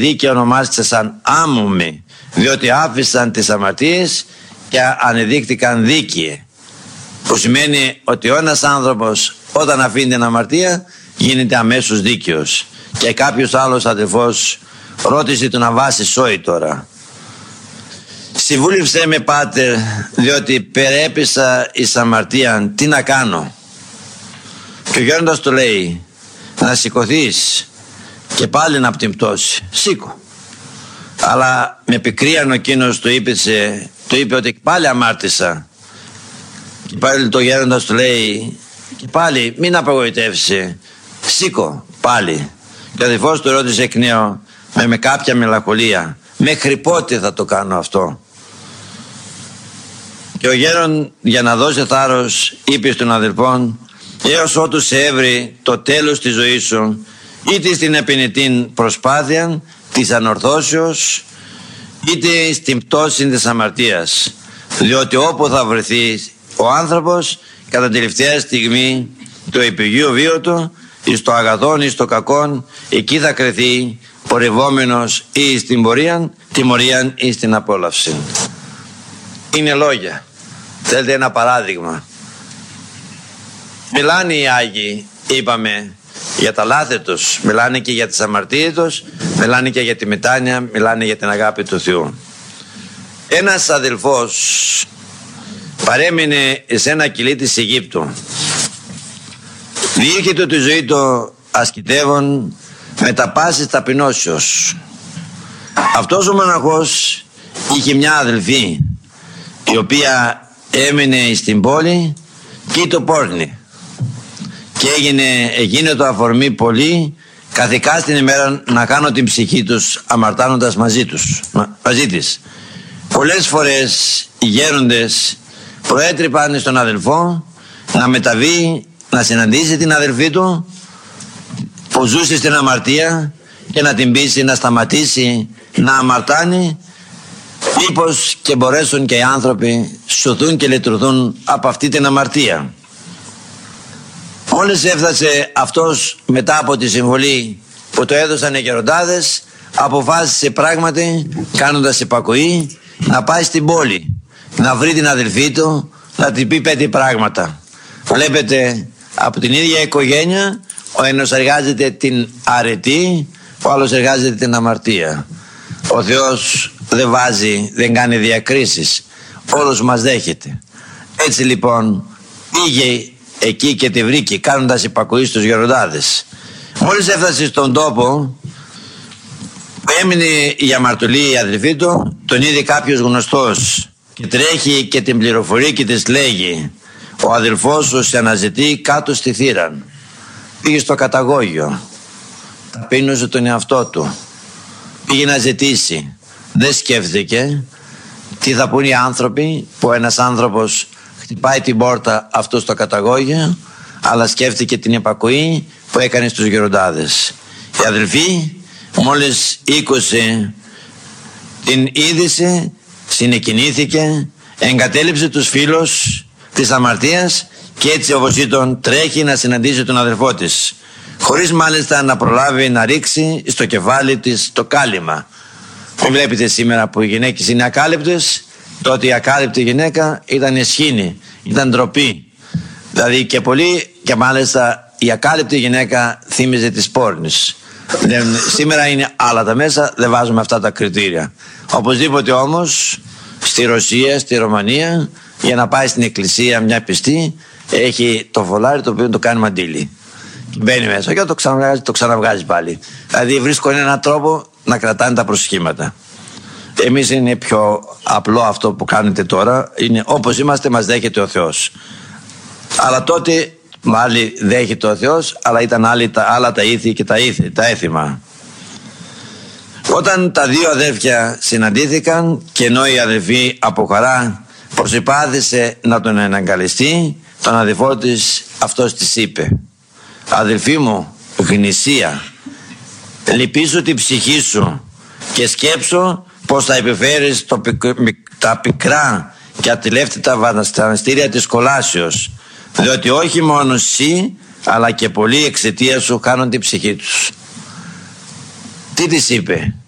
δίκαιοι ονομάστησαν άμωμοι, διότι άφησαν τις αμαρτίες και ανεδείχθηκαν δίκαιοι. Που σημαίνει ότι ο ένας άνθρωπος όταν αφήνει την αμαρτία γίνεται αμέσως δίκαιος. Και κάποιος άλλος αδελφός ρώτησε τον Αβάση Σόη τώρα: συμβούλευσέ με, πάτερ, διότι περέπεσα εις αμαρτίαν, τι να κάνω? Και ο γέροντας του λέει: να σηκωθείς και πάλι να την πτώση. Σήκω. Αλλά με πικρίαν ο εκείνος του είπε ότι πάλι αμάρτησα. Και πάλι το γέροντας του λέει: και πάλι μην απογοητεύσει, σήκω πάλι. Και ο αδελφός του ρώτησε εκ νέου με κάποια μελαγχολία: μέχρι πότε θα το κάνω αυτό? Και ο γέρον, για να δώσει θάρρος, είπε στον αδελφόν: έως ότου σε έβρει το τέλος της ζωής σου, είτε στην επενετήν προσπάθεια της ανορθώσεως, είτε στην πτώση της αμαρτίας. Διότι όπου θα βρεθεί ο άνθρωπος κατά τελευταία στιγμή του επιγείου βίου του, εις το αγαθόν εις το κακόν, εκεί θα κρεθεί πορευόμενος ή στην πορεία, τιμωρίαν ή στην απόλαυση. Είναι λόγια. Θέλετε ένα παράδειγμα? Μιλάνε οι Άγιοι, είπαμε, για τα λάθη τους, μιλάνε και για τις αμαρτίες τους, μιλάνε και για τη μετάνοια, μιλάνε για την αγάπη του Θεού. Ένας αδελφός παρέμεινε σε ένα κιλί της Αιγύπτου. Διήρχεται τη ζωή του ασκητεύων με τα πάσης ταπεινώσεως. Αυτός ο μοναχός είχε μια αδελφή η οποία έμεινε στην πόλη και το πόρνη, και έγινε το αφορμή πολύ καθηκά στην ημέρα να κάνω την ψυχή τους αμαρτάνοντας μαζί της. Πολλές φορές οι γέροντες προέτρεπαν στον αδελφό να μεταβεί, να συναντήσει την αδελφή του που ζούσε στην αμαρτία και να την πείσει να σταματήσει να αμαρτάνει, μήπως και μπορέσουν και οι άνθρωποι σωθούν και λυτρωθούν από αυτή την αμαρτία. Μόλις έφτασε αυτός μετά από τη συμβολή που το έδωσαν οι γεροντάδες, αποφάσισε πράγματι, κάνοντας υπακοή, να πάει στην πόλη, να βρει την αδελφή του, να την πει 5 πράγματα. Βλέπετε, από την ίδια οικογένεια, ο ένας εργάζεται την αρετή, ο άλλος εργάζεται την αμαρτία. Ο Θεός δεν βάζει, δεν κάνει διακρίσεις, όλος μας δέχεται. Έτσι λοιπόν πήγε εκεί και τη βρήκε, κάνοντας υπακοή στους γεροντάδες. Μόλις έφτασε στον τόπο που έμεινε η αμαρτωλή η αδελφή του, τον είδε κάποιος γνωστός και τρέχει και την πληροφορεί και της λέγει: ο αδελφός σου σε αναζητεί κάτω στη θύρα. Πήγε στο καταγόγιο, ταπείνωσε τον εαυτό του, πήγε να ζητήσει. Δεν σκέφτηκε τι θα πούν οι άνθρωποι που ένας άνθρωπος χτυπάει την πόρτα αυτό στο καταγόγιο, αλλά σκέφτηκε την υπακοή που έκανε στους γεροντάδες. Η αδελφή μόλις ήκουσε την είδηση, συνεκινήθηκε, εγκατέλειψε τους φίλους της αμαρτίας και έτσι όπως ήταν τρέχει να συναντήσει τον αδελφό της, χωρίς μάλιστα να προλάβει να ρίξει στο κεφάλι της το κάλυμα. Μην βλέπετε σήμερα που οι γυναίκες είναι ακάλυπτες, τότε η ακάλυπτη γυναίκα ήταν εσχήνη, ήταν ντροπή. Δηλαδή και πολύ, και μάλιστα η ακάλυπτη γυναίκα θύμιζε τις πόρνης. Σήμερα είναι άλλα τα μέσα, δεν βάζουμε αυτά τα κριτήρια. Οπωσδήποτε όμως στη Ρωσία, στη Ρωμανία, για να πάει στην εκκλησία μια πιστή, έχει το φωλάρι το οποίο το κάνει μαντίλι. Μπαίνει μέσα και το ξαναβγάζει πάλι. Δηλαδή βρίσκουν έναν τρόπο να κρατάνε τα προσχήματα. Εμείς είναι πιο απλό αυτό που κάνετε τώρα, είναι όπως είμαστε, μας δέχεται ο Θεός. Αλλά τότε άλλοι δέχεται ο Θεός, αλλά ήταν άλλα τα ήθη και τα έθιμα. Όταν τα δύο αδέρφια συναντήθηκαν και ενώ η αδερφή από χαρά προσπάθησε να τον εναγκαλιστεί, τον αδερφό της αυτός της είπε: αδελφή μου γνησία, λυπήσου την ψυχή σου και σκέψου πως θα επιφέρεις τα πικρά και ατελεύτητα βασανιστήρια της κολάσεως, διότι όχι μόνο εσύ αλλά και πολλοί εξαιτία σου χάνουν την ψυχή τους. Τι της είπε?